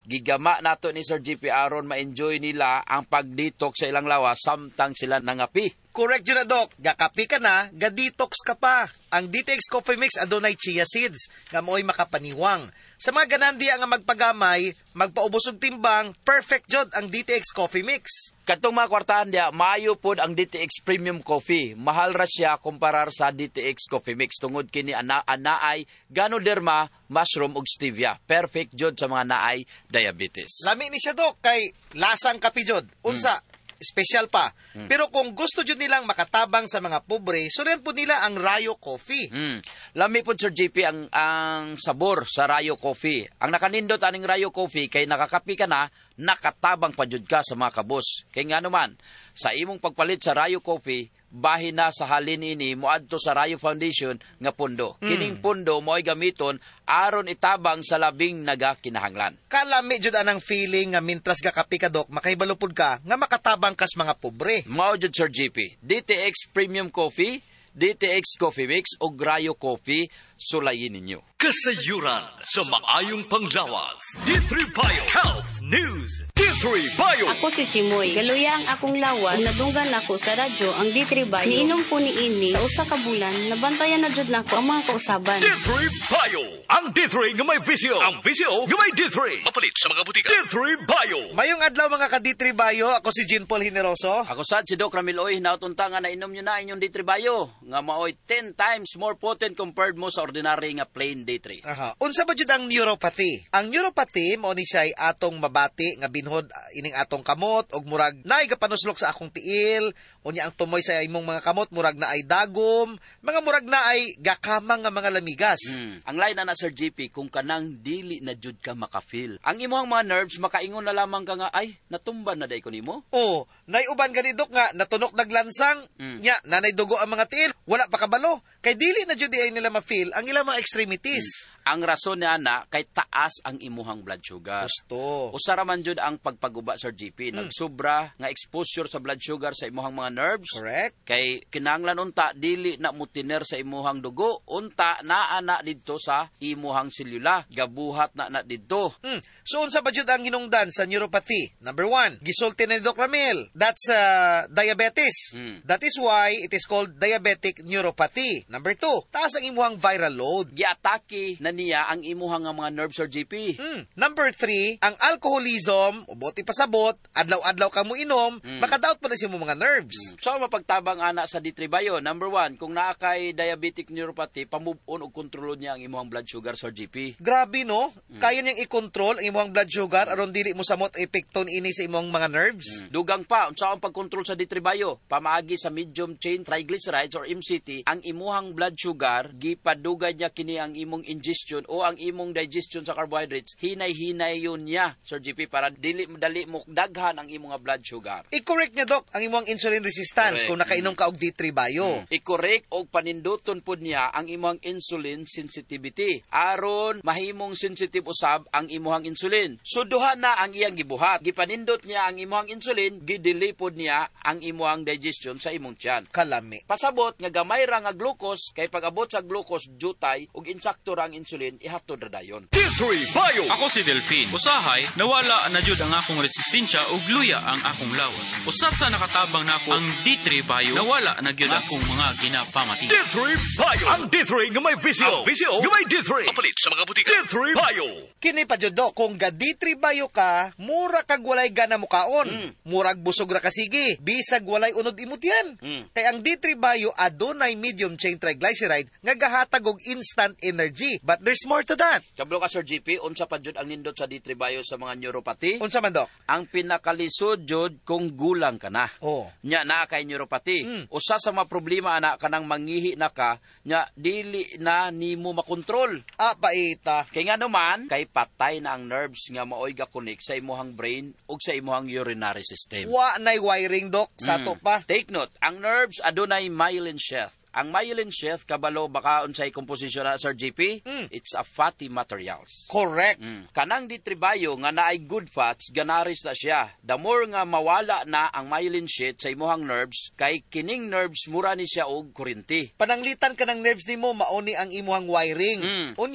Gigama nato ni Sir GP aron ma-enjoy nila ang pag-detox sa ilang lawas samtang sila nangapi. Correct yun na, Doc. Gakapi ka na, ga-detox ka pa. Ang DTX Coffee Mix adunay chia seeds, nga mooy makapaniwang. Sa mga ganandiya nga magpagamay, magpaubos og timbang, perfect jod ang DTX Coffee Mix. Katong mga kwartahan diya, maayo pod ang DTX Premium Coffee. Mahal ra siya kumparar sa DTX Coffee Mix. Tungod kini anaay Ganoderma, mushroom ug stevia. Perfect jod sa mga naay diabetes. Lami ni siya, Doc, kay lasang kapi jod. Unsa? Special pa. Pero kung gusto dyan nilang makatabang sa mga pobre, surian po nila ang Rayo Coffee. Lami po, Sir JP, ang sabor sa Rayo Coffee. Ang nakanindot aning Rayo Coffee, kay nakakapi ka na, nakatabang pa jud ka sa mga kabos. Kay nga naman, sa imong pagpalit sa Rayo Coffee, bahin na sa halin ini moadto sa Rayo Foundation nga pundo. Kining pundo mo'y gamiton aron itabang sa labing nagakinahanglan. Kalami jud anang feeling nga mintras gakapi ka, Doc, makahibalupod ka nga makatabang kas mga pobre. Mao jud, Sir JP. DTX Premium Coffee, DTX Coffee Mix o Rayo Coffee, sulayin ninyo. Kasayuran sa maayong panglawas. D3 Bio Health News. D3 Bio. Ako si Chimoy. Galuya ang akong lawas. Nadunggan ako sa radyo ang D3 Bio. Niinom po ni ini sa usa ka bulan. Nabantayan na jud nako ang mga kausaban. D3 Bio. Ang D3 nga may visio. Ang visio nga may D3. Mapalit sa mga butika. D3 Bio. Mayong adlaw mga ka-D3 Bio, ako si Jean Paul Hineroso. Ako sad si Doc Ramil Oy, nautunta nga nainom nyo na inyong D3 Bio. Nga maoy 10 times more potent compared mo sa ordinary nga plain D3. Aha. Unsa ba jud ang neuropathy? Ang neuropathy mao ni siya atong mabati nga binhod ining atong kamot og murag naay gapanuslok sa akong tiil, unya ang tumoy sa imong mga kamot murag na ay dagom, mga murag na ay gakamang nga mga lamigas. Ang lain na Sir GP kung kanang dili na jud ka makafeel. Ang imong mga nerves makaingon na lamang ka nga ay natumban na day ko nimo. Oh, nay uban gani, Dok, nga natunok naglansang, nya nanay dugo ang mga tiil, wala pa kabalo. Kay dili na jud ay nila ma-feel ang ilang mga extremities. Ang rason niya na kay taas ang imuhang blood sugar. Gusto. Usara man jud ang pagpaguba, Sir GP. Nagsubra nga exposure sa blood sugar sa imuhang mga nerves. Correct. Kay kinahanglan unta dili na mutiner sa imuhang dugo, unta naa na didto sa imuhang selula. Gabuhat na didto. So unsa ba jud ang hinungdan sa neuropathy? Number 1, gisulti na ni Doc Ramil. That's diabetes. That is why it is called diabetic neuropathy. Number 2, taas ang imuhang viral load. Giatake na niya ang imuhang nga mga nerves, Sir GP. Number 3, ang alcoholism, uboti pasabot, adlaw-adlaw ka mo inom, makadaot pa na siya mo mga nerves. So, mapagtabang ana sa D3 Bio. Number 1, kung naa kay diabetic neuropathy, pamove on o kontrolo niya ang imuhang blood sugar, Sir GP. Grabe, no? Kaya niyang i-control ang imuhang blood sugar aron dili mo samot epekton ini sa imong mga nerves. Dugang pa, unsa ang pagkontrol sa D3 Bio? Pamaagi sa medium chain triglycerides or MCT, ang imuhang blood sugar, gipadugay niya kini ang imong ingestion o ang imong digestion sa carbohydrates, hinay-hinay yun niya, Sir GP, para dili madali mo daghan ang imong blood sugar. I-correct niya, Doc, ang imong insulin resistance. Correct. Kung nakainom ka og D3 Bio. I-correct og paninduton pod niya ang imong insulin sensitivity aron mahimong sensitive usab ang imong insulin. Suduhan na ang iyang gibuhat. Gipanindot niya ang imong insulin, gidelay pod niya ang imong digestion sa imong tiyan. Kalami. Pasabot nga gamay ra nga glucose, kay pag-abot sa glucose jutay ug insakto ra ang insulin, ihatod ra dayon. D3 Bio. Ako si Delphine. Usahay, nawala na jud ang akong resistensya ug luya ang akong lawas. Usa sa nakatabang nako ang D3 Bio, nawala na gyud akong mga ginapamati. D3 Bio. Ang D3 nga may visio. Ang visio nga may D3. Mapalit sa mga butika. D3 Bio. Kini pa jud, Doc, kung ga D3 Bio ka, mura kag walay gana mo kaon. Murag busog ra ka sige, bisag walay unod imot yan. Kay ang D3 Bio adunay medium chain triglyceride nga gahatag og instant energy. But there's more to that. Kablo ka, Sir GP, unsa pa jud ang nindot sa D3 Bio sa mga neuropathy? Unsa man, Doc? Ang pinakalisod jud kung gulang ka na. Oh. Nya na kay neuropathy. Usa sa mga problema ana kanang mangihi na ka, nya dili na nimo makontrol. Paita. Kay nga naman, kay patay na ang nerves nga maoy ga-connect sa imuhang brain ug sa imuhang urinary system. Wa nay wiring, Doc, sa to pa. Take note, ang nerves adunay myelin sheath. Ang myelin sheath, kabalo baka unsay komposisyon na, Sir GP? It's a fatty materials. Correct. Kanang D3 Bio nga naay good fats, ganaris na siya. The more nga mawala na ang myelin sheath sa imuhang nerves, kay kining nerves mura ni siya og kuryente. Pananglitan ka ng nerves nimo, mauni ang imuhang wiring. Unya,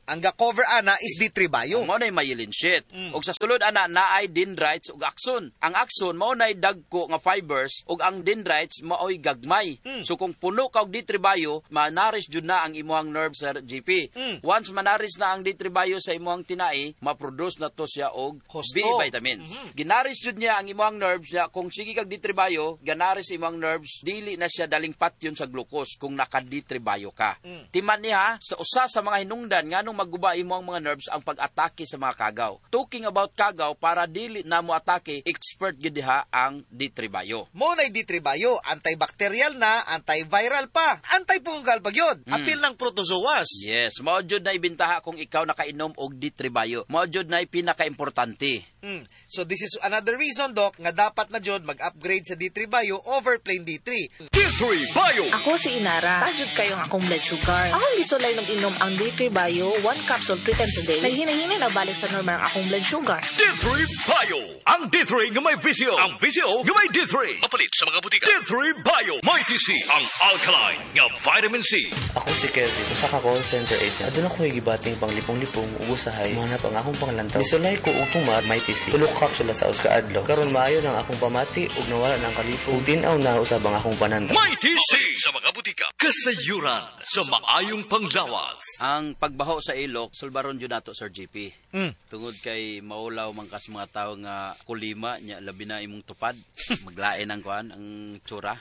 Ang ga-cover ana is D3 Bio. Mao nay myelin sheath. Ug sa sulod ana naay dendrites ug axon. Ang axon mao nay dagko nga fibers ug ang dendrites maoy gagmay. So kung puno ka og D3 Bio, manaris jud na ang imuhang nerve sa GP. Once manaris na ang D3 Bio sa imuhang tinai, ma-produce na to siya og Husto. B vitamins. Ginaris jud niya ang imuhang nerves niya kung sige kag D3 Bio, ganaris imuhang nerves dili na siya daling patyon sa glucose kung naka D3 Bio ka. Timan niya sa usa sa mga hinungdan nganong magguba imong mga nerves ang pag-atake sa mga kagaw. Talking about kagaw para dili na mo atake, expert gid diha ang D3 Bio. Mo na D3 Bio, antibacterial na, antiviral pa, antifungal pa gyud. Apil ng protozoas. Yes, mao jud na ibintaha kung ikaw nakainom og D3 Bio. Mao jud na pinaka-importante. So this is another reason, Doc, nga dapat na jud mag-upgrade sa D3 Bio over plain D3. D3 Bio. Ako si Inara. Tajud kayo ang akong blood sugar. Ako gisulay nung inom ang D3 Bio, 1 capsule 3 times a day. Naghinay-hinay na balik sa normal ang akong blood sugar. D3 Bio. Ang D3 nga may visyo. Ang visyo nga may D3. Mapalit sa mga butika. D3 Bio. May TC ang alkaline nga vitamin C. Ako si Kevin, usa ka call center agent. Aduna ko gibating panglipong-lipong ug usahay manap ang akong panglantaw. Misulay ko og tumat may TC. Tulo ka kapsula sa us kaadlaw. Karon maayo nang akong pamati ug nawala nang kalipong. Ug tin-aw na usab ang akong pananda. May TC sa mga butika. Kasayuran sa maayong panglawas. Ang pagbaho sa ilok, sulbaron jud nato Sir GP. Tungod kay maulaw man kas mga tawo nga kulima nya labi na imong tupad, maglain ang kuan ang tsura.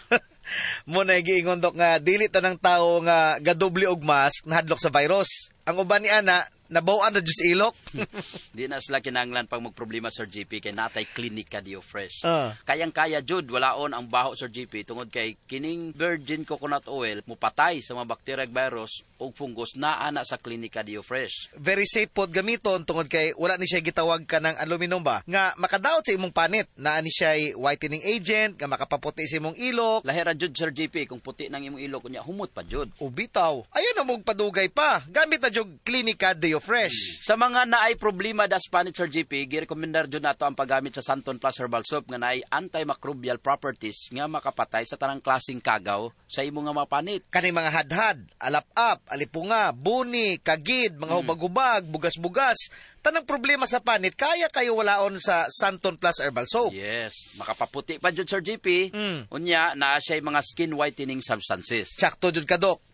Mo na giingon, Doc, nga dili tanang tawo nga gadoble og mask nahadlok sa virus. Ang uban ni ana nabaw-an na jud sa ilok. Di na sila kinahanglan pang magproblema Sir GP kay natay Clinica Dio Fresh. Ah. Kayang-kaya jud walaon ang baho Sir GP tungod kay kining virgin coconut oil mupatay sa mga bacteria ug virus ug fungus naa na sa Clinica Dio Fresh. Very safe pod gamiton tungod kay wala ni siya gitawag ka ng aluminum ba nga makadaot sa imong panit. Naa ni siya whitening agent nga makapaputi sa imong ilok. Lahira jud Sir GP kung puti nang imong ilok kunya humot pa jud. O bitaw, ayun na mong padugay pa. Gamit na jud Clinica Dio Fresh. Sa mga naay problema das panit Sir GP, girekomendar jud nato ang paggamit sa Santon Plus Herbal Soap nga naay antimicrobial properties nga makapatay sa tanang klaseng kagaw sa imong nga mga panit. Kani mga hadhad, alap-ap, alipunga, buni, kagid, mga hubag-hubag, bugas-bugas, tanang problema sa panit, kaya kayo walaon sa Santon Plus Herbal Soap. Yes, makapaputi pa jud Sir GP. Unya naa siya mga skin whitening substances. Sakto jud ka, Doc.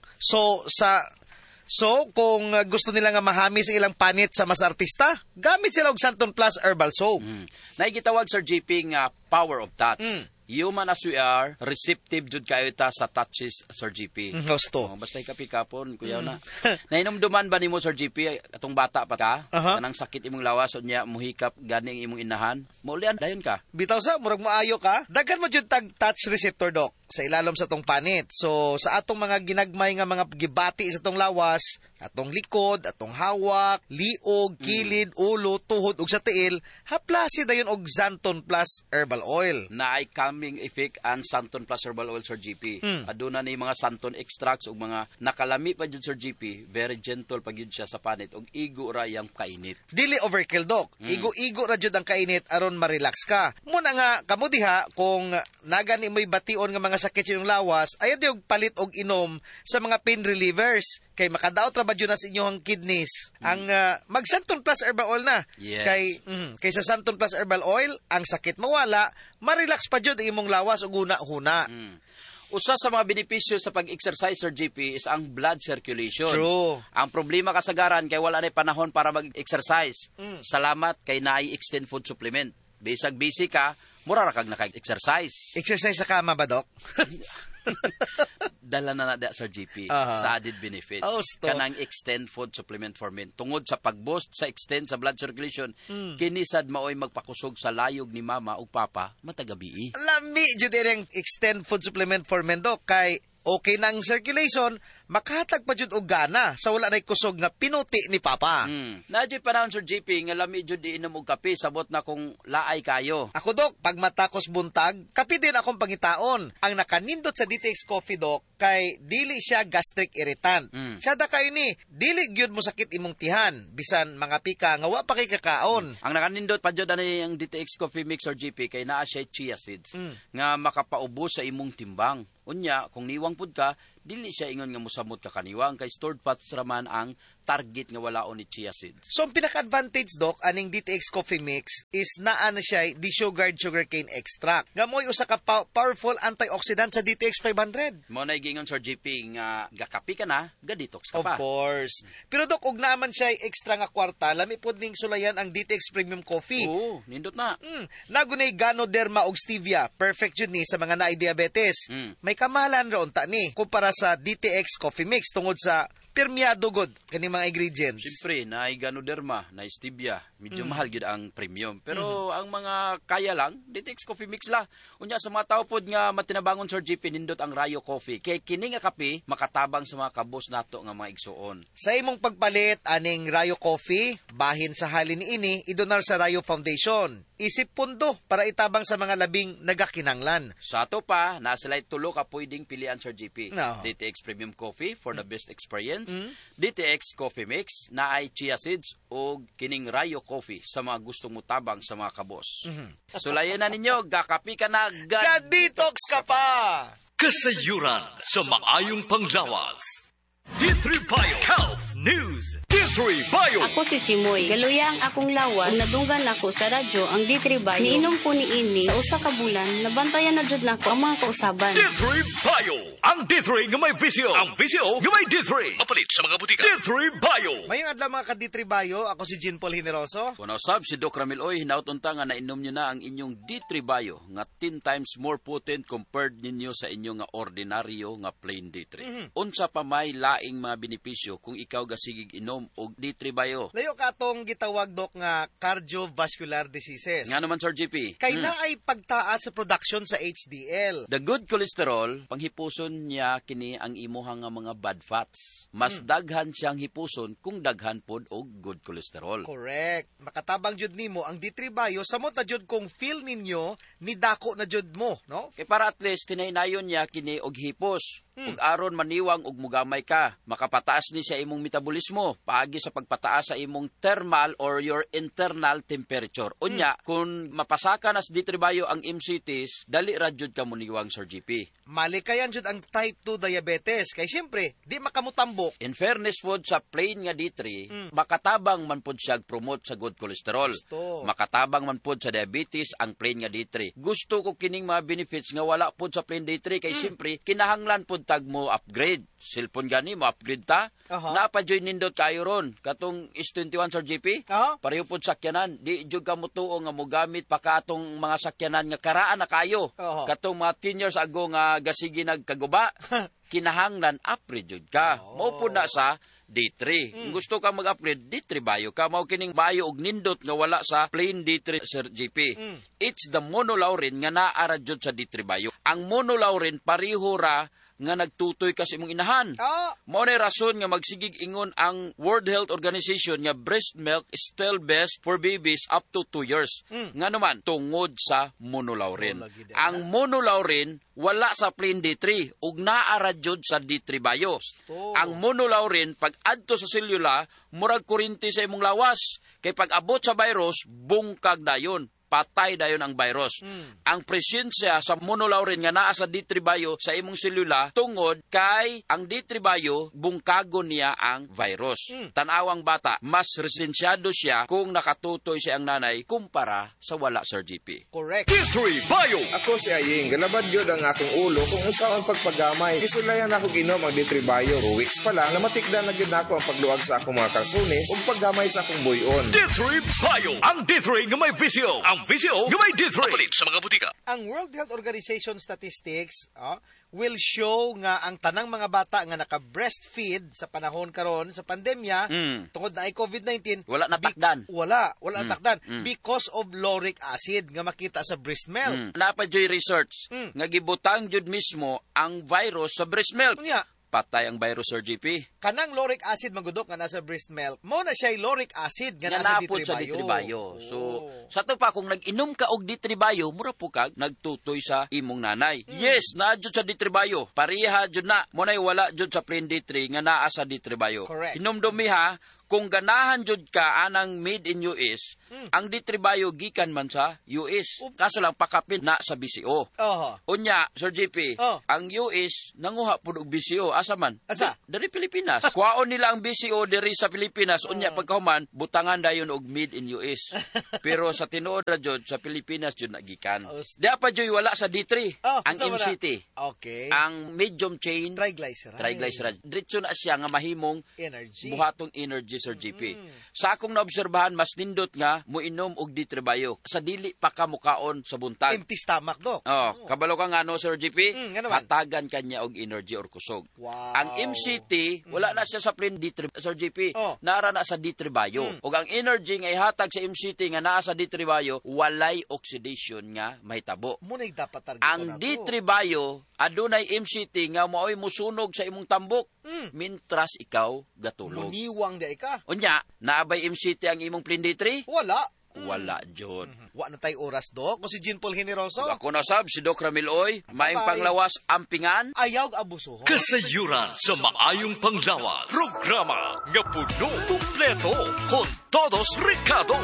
So, kung gusto nila nga mahamis ang ilang panit sa mas artista, gamit sila og Santon Plus Herbal Soap. Naigitawag Sir GP nga power of touch. Human as we are, receptive jud kayo ta sa touches Sir GP. Gusto. Basta ikapikapon, kuyaw na. Nainumduman ba nimo Sir GP atong bata pa ka? Kanang sakit imong lawas unya muhikap ganing imong inahan. Maulian dayon ka. Bitaw sa, murag maayo ka. Dagan mo jud tag touch receptor, Doc, sa ilalom sa tong panit. So, sa atong mga ginagmay nga mga gibati sa tong lawas, atong likod, atong hawak, liog, kilid, ulo, tuhod, ug sa tiil, haplasi dayon og Santon Plus Herbal Oil. Naay calming effect ang Santon Plus Herbal Oil Sir GP. Aduna ni mga Santon extracts ug mga nakalami pa jud Sir GP. Very gentle pa gyud siya sa panit ug igo ra yang kainit. Dili overkill, Doc. Igo-igo ra jud ang kainit aron ma-relax ka. Muna nga kamo diha kung nagani mo'y bation nga mga sakit sa inyong lawas, ayaw diog palit og inom sa mga pain relievers kay makadaot ra ba jud na sa inyong kidneys. Ang mag Santon Plus Herbal Oil na. Yes. Kay sa Santon Plus Herbal Oil, ang sakit mawala, ma-relax pa jud ang imong lawas ug una-huna. Usa sa mga benepisyo sa pag-exercise Sir GP is ang blood circulation. True. Ang problema kasagaran kay wala na panahon para mag-exercise. Salamat kay naay extend food supplement. Bisag busy ka, mura ra kag naka-exercise. Exercise sa kama ba, Doc? Dala na Sir GP sa added benefits. Kanang extend food supplement for men. Tungod sa pag-boost sa extend sa blood circulation, kinisad maoy magpakusog sa layog ni mama ug papa matagabi. Lami jud ang extend food supplement for men, Doc, kay okay nang circulation, makahatag pa jud og gana sa wala nay kusog nga pinuti ni papa. Nadyo panahon Sir GP nga lami jud iinom og kape sabot na kung laay kayo. Ako, Doc, pag matakos buntag, kape din akong pangitaon. Ang nakanindot sa DTX Coffee, Doc, kay dili siya gastric irritant. Sada kayo ni, dili gyud mo sakit imong tihan, bisan mga pika nga wa pa kay kakaon. Ang nakanindot pa jud ani ang DTX Coffee Mix Sir GP kay naa siya chia seeds nga makapaubos sa imong timbang. Unya, kung niwang pud ka, dili siya ingon nga mosamot ka kaniwang kay stored fats raman ang target nga walaon ni chia seeds. So, ang pinaka-advantage, Doc, aning DTX Coffee Mix is naa na siya desugared sugarcane extract. Nga mo'y usa ka powerful antioxidant sa DTX 500. Mo na gingon Sir GP nga gakapi ka na, ga-detox ka Of pa. course. Pero Doc, og naman siya extra nga kwarta, lami pod ning sulayan ang DTX Premium Coffee. Oo, nindot na. Nagunay Ganoderma og stevia. Perfect yun ni sa mga naay diabetes. May kamahalan ron ta ni kumpara sa DTX Coffee Mix tungod sa permeado god kani mga ingredients. Siyempre, na Ganoderma, na stevia, medyo mahal gid ang premium. Pero ang mga kaya lang, DTX Coffee Mix la. Unya sa mga tao pod nga matinabangon Sir GP nindot ang Rayo Coffee. Kay kini nga kape makatabang sa mga kabos nato nga mga igsuon. Sa imong pagpalit aning Rayo Coffee, bahin sa halin ini idonar sa Rayo Foundation. Isip pundo para itabang sa mga labing nagakinanglan. Sa ato pa, nasa light tulo ka pwedeng pilian Sir GP. No. DTX Premium Coffee for the best experience. DTX Coffee Mix na ay chia seeds o kining Rayo Coffee sa mga gustong mutabang sa mga kabos. Sulayan na ninyo, gakapi ka na, Ga-detox ka pa! Kasayuran sa maayong panglawas. D3 Bio Health News. D3 Bio. Ako si Chimoy. Galuya ang akong lawas. Kung nadunggan ako sa radyo ang D3 Bio. Niinom ko ni ini sa usa ka bulan, nabantayan na jud nako ang mga kausaban. D3 Bio. Ang D3 nga may visyo. Ang visyo nga may D3. Mapalit sa mga butika. D3 Bio. Mayong adlaw mga ka-D3 Bio, ako si Jean Paul Generoso. Kung usab si Doc Ramil Oy, hinautunta nga nainom nyo na ang inyong D3 Bio nga 10 times more potent compared ninyo sa inyong nga ordinaryo nga plain D3. Unsa pa may laing mga benepisyo kung ikaw gasigig inom og D3 Bio. Layo ka atong gitawag, Doc, nga cardiovascular diseases. Nga naman Sir GP. Kay na ay pagtaas sa production sa HDL. The good cholesterol, panghipuson niya kini ang imuhang nga mga bad fats. Mas daghan siyang hipuson kung daghan pod og good cholesterol. Correct. Makatabang jud nimo ang D3 Bio samot na jud kung feel ninyo ni dako na jud mo, no? Kay para at least tinaynayon niya kini og hipos. Ug aron maniwang og mugamay ka, makapataas ni sa imong metabolismo paagi sa pagpataas sa imong thermal or your internal temperature. Unya, kung mapasaka nas D3 Bio ang MCTs, dali ra jud ka muniwang Sir GP. Malikayan jud ang type 2 diabetes kay syempre di makamutambok. In fairness pod sa plain nga D3, makatabang man pod siya promote sa good cholesterol. Gusto. Makatabang man pod sa diabetes ang plain nga D3. Gusto ko kining mga benefits nga wala pod sa plain D3 kay syempre kinahanglan pod tag mo upgrade. Cellphone gani mo upgrade ta. Napajoy nindot kayo ron. Katong S21 Sir GP. Pareho pod sakyanan. Di jud ka mutuo nga mogamit pa katong mga sakyanan nga karaan na kayo. Katong mga 10 years ago nga gasigi nagkaguba. Kinahanglan upgrade jud ka. Mao po na sa D3. Kung gusto ka mag-upgrade, D3 Bio ka. Mao kining Bio og nindot nga wala sa plain D3 Sir GP. It's the monolaurin nga naara jud sa D3 Bio. Ang monolaurin pareho ra nga nagtutoy ka sa imong inahan. Mao na rason nga magsigig ingon ang World Health Organization nga breast milk is still best for babies up to 2 years. Nga naman, tungod sa monolaurin. Ang monolaurin wala sa plain D3 ug naara jud sa D3 Bio. Ang monolaurin pag adto sa selula murag kuryente sa imong lawas. Kay pag abot sa virus, bungkag dayon. Patay dayon ang virus. Ang presensya sa monolaurin nga naa sa D3 Bio sa imong selula tungod kay ang D3 Bio bungkagon niya ang virus. Tanawang bata, mas resensyado siya kung nakatutoy siya ang nanay kumpara sa wala Sir GP. Correct. D3 Bio. Ako si Aying, galabad yun ang akong ulo kung unsa ang pagpagamay. Kisulayan ako ginom ang D3 Bio. 2 weeks pa lang, namatikdan na gyud nako ang pagluwag sa akong mga kalsones ug paggamay sa akong buyon. D3 Bio. Ang D3 nga may visyo. Ang visyo nga may D3. Mapalit sa mga butika. Ang World Health Organization statistics will show nga ang tanang mga bata nga naka-breastfeed sa panahon karon sa pandemya tungod na ay COVID-19 Wala natakdan. Wala natakdan because of lauric acid nga makita sa breast milk. Napajoy research nga gibutang jud mismo ang virus sa breast milk. Unya, Patay ang virus Sir GP. kanang lauric acid magudok nga nasa breast milk, mo na siya lauric acid nga Nga nasa napod sa D3 D3 Bio. Bio. So, sa to pa, kung nag-inom ka og D3 Bio, mura po kag nagtutoy sa imong nanay. Yes, naa jud sa D3 Bio. Pareha jud na. Mo nay wala jud sa plain D3 nga naa sa D3 Bio. Correct. Hinumdumi ha, kung ganahan jud ka anang made in US, ang D3 Bio gikan man sa US. Kaso lang pakapin na sa BCO. Unya, Sir JP, ang US nanguha pud og BCO asa man? Asa? Dari Pilipinas. Kuhaon nila ang BCO diri sa Pilipinas, unya pagkahuman butangan dayon og made in US. Pero sa tinuod ra jud sa Pilipinas jud nagikan. Diya pa jud wala sa D3 ang MCT. Okay. Ang medium chain triglyceride. Diretso na siya nga mahimong buhatong energy, Sir JP. Sa akong naobserbahan, mas nindot nga muinom og D3 Bio. Sa dili pa ka mukaon sa buntag. Empty stomach, Dok. Kabalo ka nga no, Sir JP, ano man? hatagan kanya og energy or kusog. Wow. Ang MCT, wala na siya sa plain D3, Sir JP. Nara na sa D3 Bio. Og ang energy nga ihatag sa MCT nga naa sa D3 Bio, walay oxidation nga mahitabo. Muna'y dapat target Ang D3 Bio, adunay MCT nga maoy musunog sa imong tambok. Mintras ikaw gatulog. Muniwang di ka. Unya, naabay MCT ang imong plain D3? Wala. Wala, Jod. Wa na tayo oras, Dok. Kung si Jean Paul Generoso. Ako na sab, si Doc Ramiloy. Maing panglawas ampingan. Ayaw abuso. Kasayuran sa maayong panglawas. Programa nga puno kumpleto con todos Ricardo.